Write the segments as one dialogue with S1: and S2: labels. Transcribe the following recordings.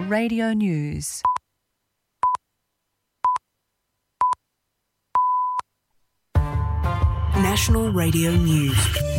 S1: Radio News.
S2: National Radio News.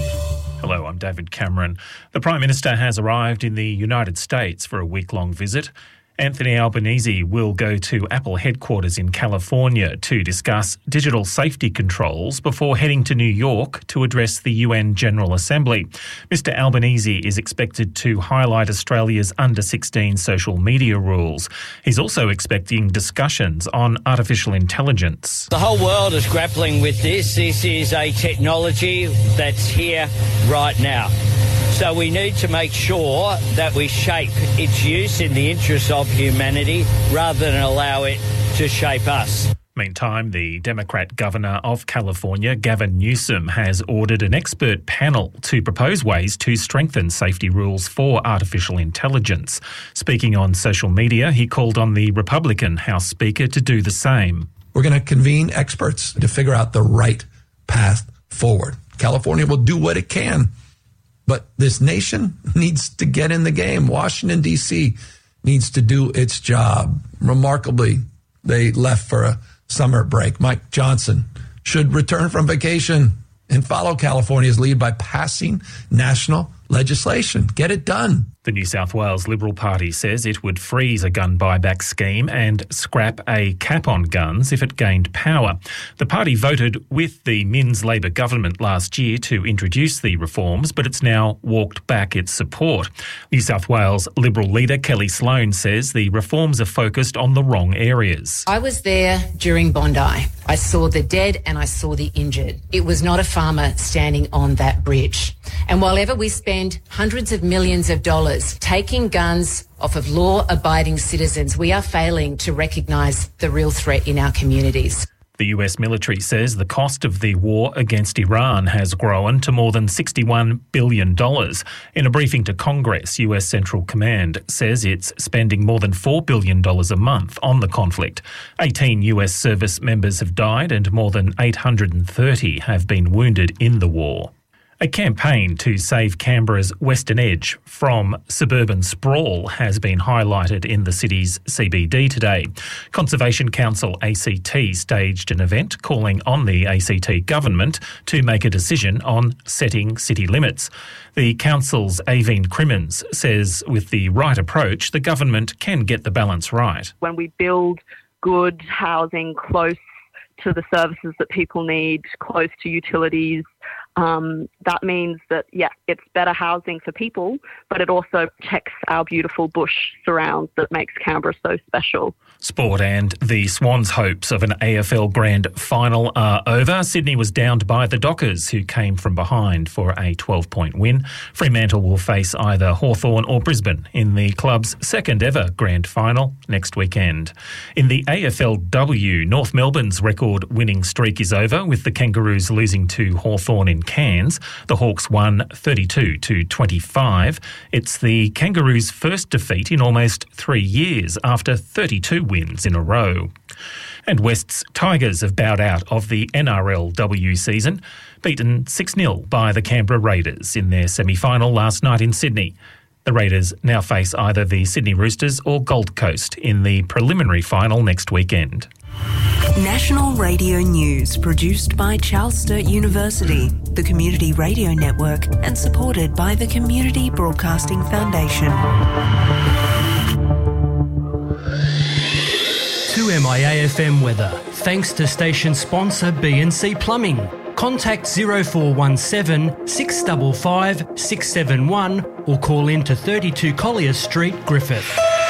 S3: Hello, I'm David Cameron. The Prime Minister has arrived in the United States for a week-long visit. Anthony Albanese will go to Apple headquarters in California to discuss digital safety controls before heading to New York to address the UN General Assembly. Mr Albanese is expected to highlight Australia's under-16 social media rules. He's also expecting discussions on artificial intelligence.
S4: The whole world is grappling with this. This is a technology that's here right now. So we need to make sure that we shape its use in the interests of humanity rather than allow it to shape us.
S3: Meantime, the Democrat Governor of California, Gavin Newsom, has ordered an expert panel to propose ways to strengthen safety rules for artificial intelligence. Speaking on social media, he called on the Republican House Speaker to do the same.
S5: We're going to convene experts to figure out the right path forward. California will do what it can. But this nation needs to get in the game. Washington, D.C. needs to do its job. Remarkably, they left for a summer break. Mike Johnson should return from vacation and follow California's lead by passing national legislation. Get it done.
S3: The New South Wales Liberal Party says it would freeze a gun buyback scheme and scrap a cap on guns if it gained power. The party voted with the Minns Labor government last year to introduce the reforms, but it's now walked back its support. New South Wales Liberal leader Kelly Sloan says the reforms are focused on the wrong areas.
S6: I was there during Bondi. I saw the dead and I saw the injured. It was not a farmer standing on that bridge. And while ever we spend hundreds of millions of dollars taking guns off of law-abiding citizens, we are failing to recognise the real threat in our communities.
S3: The US military says the cost of the war against Iran has grown to more than $61 billion. In a briefing to Congress, US Central Command says it's spending more than $4 billion a month on the conflict. 18 US service members have died and more than 830 have been wounded in the war. A campaign to save Canberra's Western Edge from suburban sprawl has been highlighted in the city's CBD today. Conservation Council ACT staged an event calling on the ACT government to make a decision on setting city limits. The council's Aveen Crimmins says with the right approach, the government can get the balance right.
S7: When we build good housing close to the services that people need, close to utilities, that means that, it's better housing for people, but it also protects our beautiful bush surrounds that makes Canberra so special.
S3: Sport and the Swans' hopes of an AFL Grand Final are over. Sydney was downed by the Dockers, who came from behind for a 12-point win. Fremantle will face either Hawthorn or Brisbane in the club's second ever Grand Final next weekend. In the AFLW, North Melbourne's record-winning streak is over, with the Kangaroos losing to Hawthorn in Cairns. The Hawks won 32-25. It's the Kangaroos' first defeat in almost 3 years after 32 wins in a row. And West's Tigers have bowed out of the NRLW season, beaten 6-0 by the Canberra Raiders in their semi-final last night in Sydney. The Raiders now face either the Sydney Roosters or Gold Coast in the preliminary final next weekend.
S2: National Radio News, produced by Charles Sturt University, the Community Radio Network, and supported by the Community Broadcasting Foundation.
S8: 2MIA-FM weather, thanks to station sponsor B&C Plumbing. Contact 0417 655 671 or call in to 32 Collier Street, Griffith.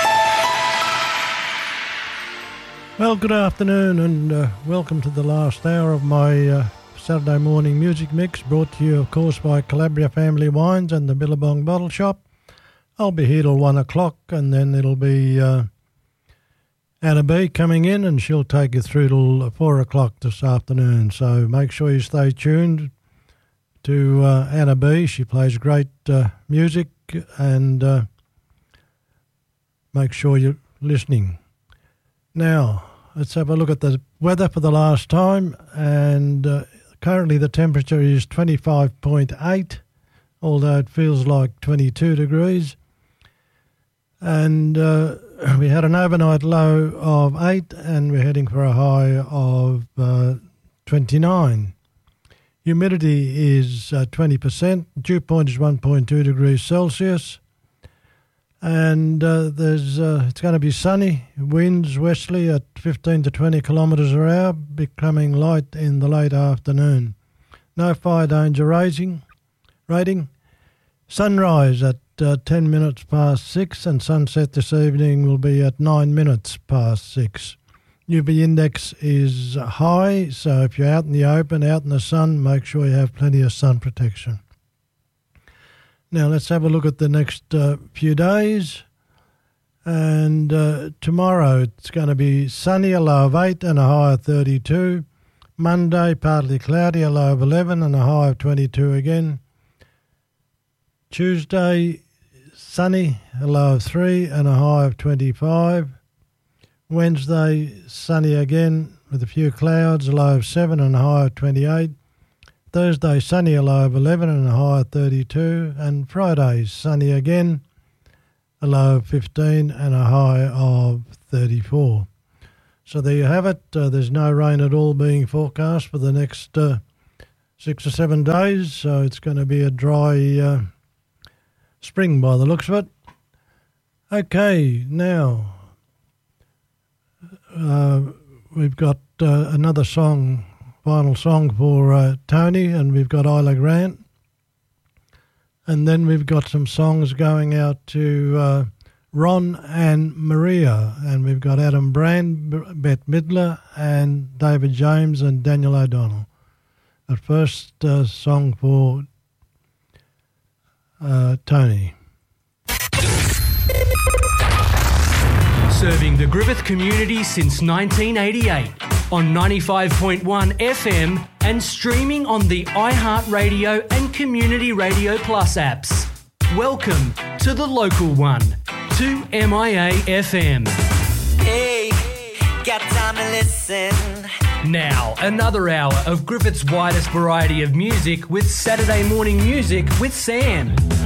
S9: Well, good afternoon and welcome to the last hour of my Saturday morning music mix, brought to you, of course, by Calabria Family Wines and the Billabong Bottle Shop. I'll be here till 1 o'clock and then it'll be Anna B coming in and she'll take you through till 4 o'clock this afternoon. So make sure you stay tuned to Anna B. She plays great music and make sure you're listening. Now, let's have a look at the weather for the last time, and currently the temperature is 25.8, although it feels like 22 degrees. And we had an overnight low of 8 and we're heading for a high of 29. Humidity is 20%. Dew point is 1.2 degrees Celsius. And it's going to be sunny. Winds westerly at 15 to 20 kilometres an hour, becoming light in the late afternoon. No fire danger rating. Sunrise at 10 minutes past 6 and sunset this evening will be at 9 minutes past 6. UV index is high, so if you're out in the open, out in the sun, make sure you have plenty of sun protection. Now let's have a look at the next few days. And tomorrow it's going to be sunny, a low of 8 and a high of 32. Monday, partly cloudy, a low of 11 and a high of 22 again. Tuesday, sunny, a low of 3 and a high of 25. Wednesday, sunny again with a few clouds, a low of 7 and a high of 28. Thursday, sunny, a low of 11 and a high of 32. And Friday, sunny again, a low of 15 and a high of 34. So there you have it. There's no rain at all being forecast for the next 6 or 7 days. So it's going to be a dry spring by the looks of it. Okay, now we've got another song, final song for Tony, and we've got Isla Grant. And then we've got some songs going out to Ron and Maria, and we've got Adam Brand, Bette Midler, and David James and Daniel O'Donnell. The first song for Tony.
S8: Serving the Griffith community since 1988 on 95.1 FM and streaming on the iHeartRadio and Community Radio Plus apps. Welcome to the local one, 2MIA FM.
S1: Hey, got time to listen.
S8: Now, another hour of Griffith's widest variety of music with Saturday Morning Music with Sam.